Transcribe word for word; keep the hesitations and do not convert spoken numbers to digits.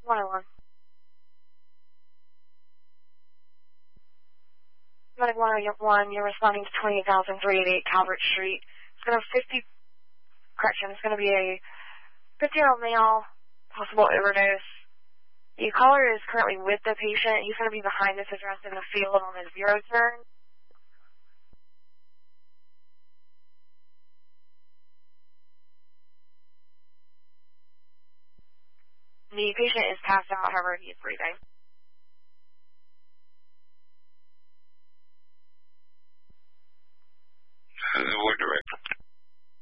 one oh one. Medic one oh one, you're responding to twenty-eight thousand three eighty-eight Calvert Street. It's going to fifty, correction, it's going to be a fifty-year-old male, possible overdose. The caller is currently with the patient. He's going to be behind this address in the field on his zero turn. The patient is passed out, however, he is breathing.